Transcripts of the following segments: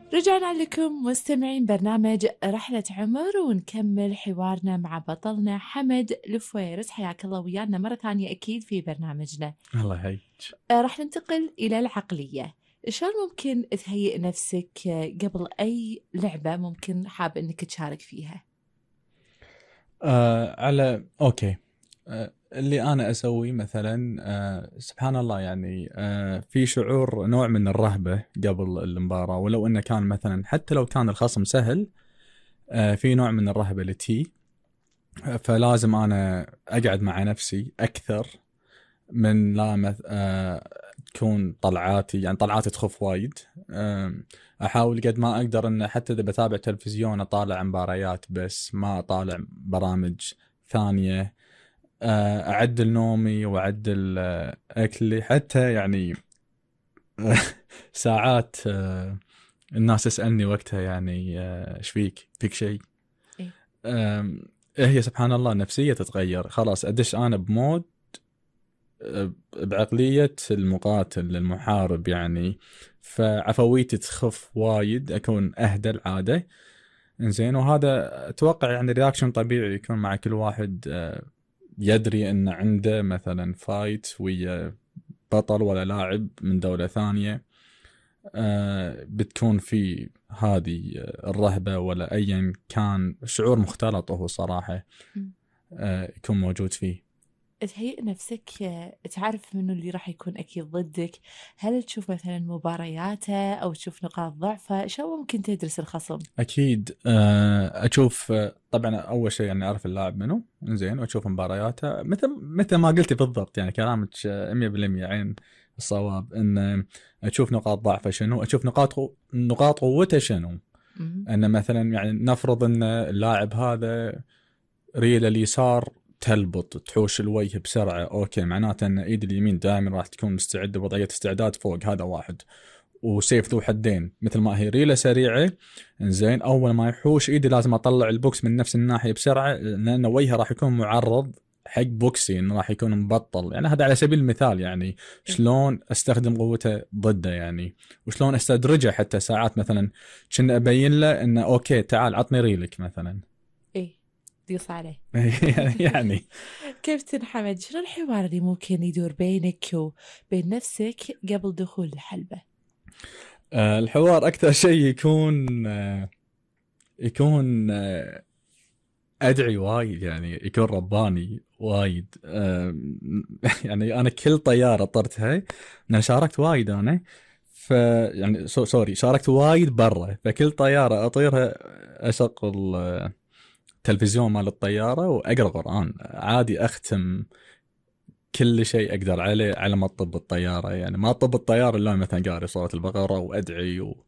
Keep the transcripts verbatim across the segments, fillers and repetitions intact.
رجعنا لكم مستمعين برنامج رحلة عمر، ونكمل حوارنا مع بطلنا حمد الفويرس. حياك الله ويانا مرة ثانية أكيد في برنامجنا. الله يحييك. آه، راح ننتقل إلى العقلية. شلون ممكن تهيئ نفسك قبل أي لعبة ممكن حاب أنك تشارك فيها؟ آه على أوكي. آه اللي أنا أسوي مثلا آه سبحان الله يعني آه في شعور نوع من الرهبة قبل المباراة، ولو إنه كان مثلا حتى لو كان الخصم سهل آه في نوع من الرهبة التي آه فلازم أنا أقعد مع نفسي أكثر من لا مث... آه تكون طلعاتي يعني طلعاتي تخف وايد. آه احاول قد ما اقدر ان حتى اذا بتابع تلفزيون اطالع مباريات بس ما اطالع برامج ثانية. آه اعدل نومي واعدل آه اكلي حتى يعني ساعات آه الناس تسألني وقتها يعني آه، ايش فيك فيك شيء. إيه؟ آه هي سبحان الله نفسية تتغير، خلاص ادش انا بمود بعقلية المقاتل المحارب يعني، فعفويتي تخف وايد، أكون أهدى العادة. إنزين، وهذا أتوقع يعني رياكشن طبيعي يكون مع كل واحد يدري أن عنده مثلا فايت ويا بطل ولا لاعب من دولة ثانية، بتكون في هذه الرهبة ولا أيا كان شعور مختلط هو صراحة يكون موجود فيه. تهيئ نفسك، تعرف منه اللي راح يكون أكيد ضدك. هل تشوف مثلا مبارياته أو تشوف نقاط ضعفه؟ شو ممكن تدرس الخصم؟ أكيد أشوف طبعا أول شيء يعني أعرف اللاعب منه إنزين، وأشوف مبارياته مثل مثل ما قلتي بالضبط، يعني كلامك مية بالمية عين الصواب. إن أشوف نقاط ضعفه شنو، أشوف نقاط نقاط قوته شنو. أن مثلا يعني نفرض أن اللاعب هذا ريله اليسار تلبط تحوش الوجه بسرعة، أوكي معناته أن إيد اليمين دائما راح تكون مستعدة بوضعية استعداد فوق، هذا واحد. وسيف ذو حدين مثل ما هي ريله سريعة، إنزين أول ما يحوش إيدي لازم أطلع البوكس من نفس الناحية بسرعة، لأن وجهه راح يكون معرض حق بوكسي إنه راح يكون مبطل. يعني هذا على سبيل المثال، يعني شلون أستخدم قوته ضده يعني، وشلون أستدرجه حتى ساعات مثلا كنا أبين له إنه أوكي تعال عطني ريلك مثلا. إيه ديص عليه. يعني كابتن حمد، شنو الحوار اللي ممكن يدور بينك وبين نفسك قبل دخول الحلبة؟ آه الحوار أكثر شيء يكون آه يكون آه أدعي وايد، يعني يكون رباني وايد. آه يعني أنا كل طيارة طرتها أنا شاركت وايد أنا، ف يعني سو سوري شاركت وايد برا، فكل طيارة أطيرها أشغل آه تلفزيون مال الطيارة وأقرأ قرآن عادي، أختم كل شيء أقدر عليه على ما أطب الطيارة. يعني ما أطب الطيارة إلا مثلا قاري صوت البقرة وأدعي و...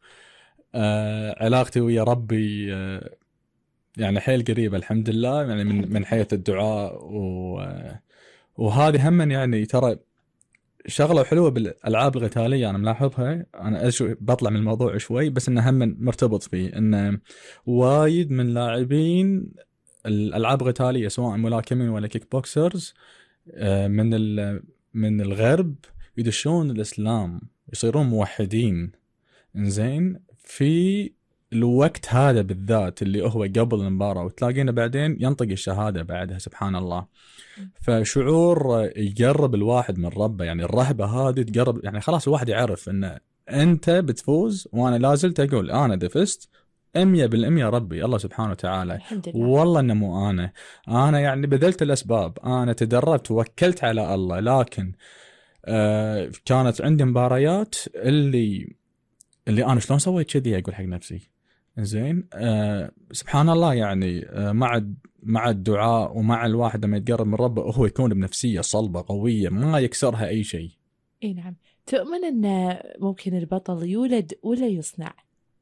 آه علاقتي ويا ربي آه يعني حيل قريبة الحمد لله، يعني من من حيث الدعاء و... آه وهذه هم يعني ترى شغلة حلوة بالألعاب القتالية أنا ملاحظها. أنا أشو بطلع من الموضوع شوي بس إنه هم مرتبط فيه، إنه وايد من لاعبين الألعاب القتالية سواء ملاكمين ولا كيك بوكسرز من من الغرب يدشون الإسلام يصيرون موحدين. إنزين في الوقت هذا بالذات اللي هو قبل المباراة، وتلاقينا بعدين ينطق الشهادة بعدها سبحان الله. فشعور يقرب الواحد من ربه، يعني الرهبة هذه تقرب، يعني خلاص الواحد يعرف أن أنت بتفوز، وأنا لازلت أقول أنا دفست أمية بالأمية ربي الله سبحانه وتعالى. الحمد لله. والله إنه مو أنا أنا يعني بذلت الأسباب، أنا تدربت ووكلت على الله، لكن آه كانت عندي مباريات اللي اللي أنا شلون سويت كذي أقول حق نفسي زين. آه سبحان الله يعني آه مع مع الدعاء ومع الواحد لما يتقرب من ربه هو يكون بنفسية صلبة قوية ما يكسرها أي شيء. اي نعم. تؤمن ان ممكن البطل يولد ولا يصنع؟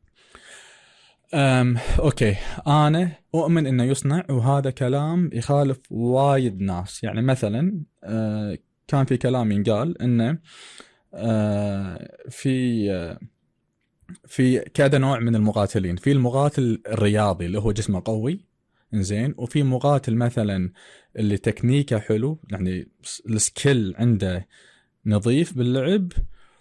أم أوكي، أنا أؤمن إنه يصنع، وهذا كلام يخالف وايد ناس. يعني مثلا أه كان في كلام ينقال إنه أه في أه في كذا نوع من المقاتلين، في المقاتل الرياضي اللي هو جسمه قوي إنزين، وفي مقاتل مثلا اللي تكنيكه حلو يعني السكيل عنده نظيف باللعب،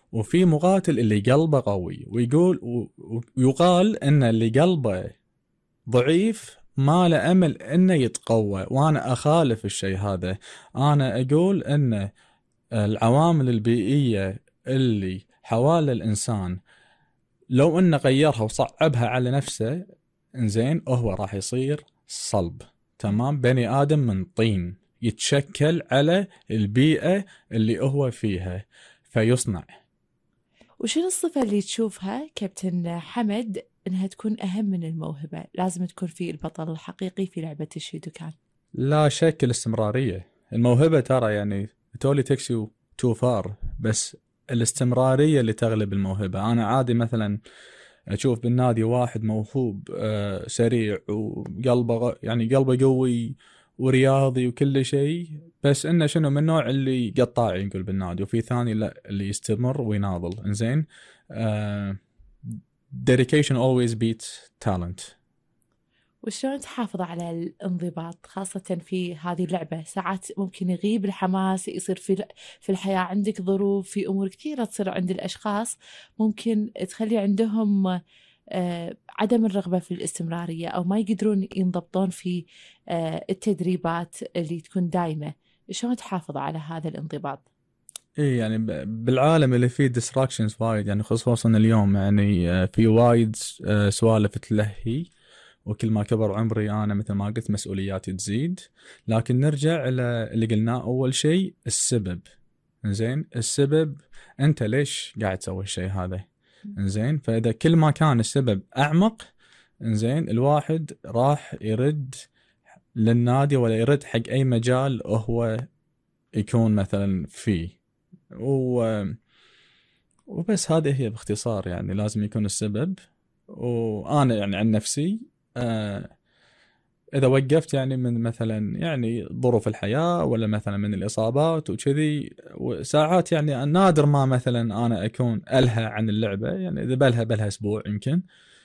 وفي مقاتل اللي قلبه قوي، ويقول ويقال ان اللي قلبه ضعيف ما له امل انه يتقوى. وانا اخالف الشيء هذا. انا اقول ان العوامل البيئية اللي حوالي الانسان لو انه غيرها وصعبها على نفسه، انزين، هو راح يصير صلب. تمام. بني ادم من طين يتشكل على البيئة اللي هو فيها فيصنع. وشنو الصفة اللي تشوفها كابتن حمد انها تكون اهم من الموهبة، لازم تكون في البطل الحقيقي في لعبة الشيدوكان؟ لا شك الاستمرارية. الموهبة ترى يعني تولي takes you too far، بس الاستمرارية اللي تغلب الموهبة. أنا عادي مثلا أشوف بالنادي واحد موهوب آه سريع وقلبه يعني قلبه قوي ورياضي وكل شيء، بس إنه شنو من النوع اللي قطاعي نقول بالنادي، وفي ثاني لا اللي يستمر ويناضل. إنزين آه dedication always beats talent. وشلون تحافظ على الانضباط خاصة في هذه اللعبة؟ ساعات ممكن يغيب الحماس، يصير في في الحياة عندك ظروف، في أمور كثيرة تصير عند الأشخاص ممكن تخلي عندهم آه عدم الرغبة في الاستمرارية، أو ما يقدرون ينضبطون في آه التدريبات اللي تكون دايمة. شلون تحافظ على هذا الانضباط؟ ايه يعني بالعالم اللي فيه distractions وايد، يعني خصوصا اليوم يعني في وايد سوالف تلهي، وكل ما كبر عمري أنا مثل ما قلت مسؤولياتي تزيد. لكن نرجع إلى اللي قلناه أول شيء، السبب. زين، السبب أنت ليش قاعد تسوي الشيء هذا؟ زين، فإذا كل ما كان السبب أعمق، زين، الواحد راح يرد للنادي ولا يرد حق أي مجال هو يكون مثلا فيه. و وبس هذه هي باختصار، يعني لازم يكون السبب. وأنا يعني عن نفسي آه إذا وقفت يعني من مثلا يعني ظروف الحياة ولا مثلا من الإصابات وكذي، وساعات يعني نادر ما مثلا أنا أكون ألهى عن اللعبة، يعني إذا بلها بلها أسبوع يمكن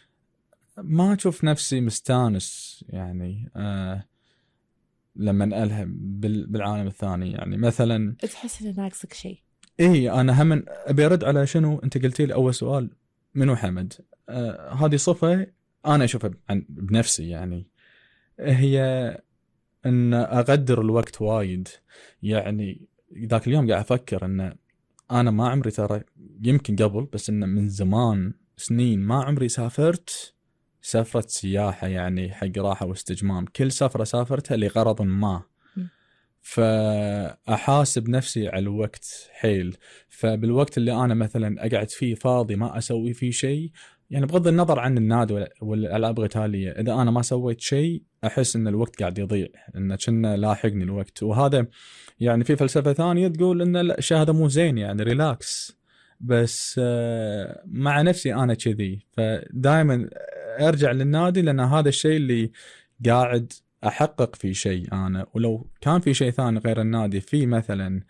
ما أشوف نفسي مستانس يعني آه لما ألهى بالعالم الثاني. يعني مثلا تحس إن ناقصك شيء؟ إيه، أنا هم أبي أرد على شنو أنت قلتي لي أول سؤال، منو حمد؟ آه هذه صفة أنا أشوفها بنفسي، يعني هي ان اقدر الوقت وايد. يعني ذاك اليوم قاعد افكر ان انا ما عمري ترى، يمكن قبل بس انه من زمان سنين ما عمري سافرت سفرة سياحة يعني حق راحة واستجمام. كل سفرة سافرتها لغرض ما، فأحاسب نفسي على الوقت حيل. فبالوقت اللي أنا مثلا أقعد فيه فاضي ما أسوي فيه شيء، يعني بغض النظر عن النادي والألعاب القتالية، إذا أنا ما سويت شيء أحس إن الوقت قاعد يضيع، إن كنا لاحقني الوقت. وهذا يعني في فلسفة ثانية تقول إن الشيء هذا مو زين، يعني ريلاكس، بس مع نفسي أنا كذي. فدائما أرجع للنادي لأن هذا الشيء اللي قاعد أحقق في شيء أنا. ولو كان في شيء ثاني غير النادي، في مثلا